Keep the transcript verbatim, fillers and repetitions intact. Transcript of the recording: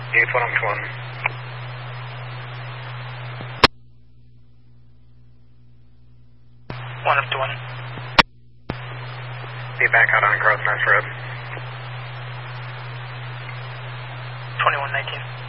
eight one up to one. one up to one. Be back out on Growth Nest Road. twenty-one nineteen.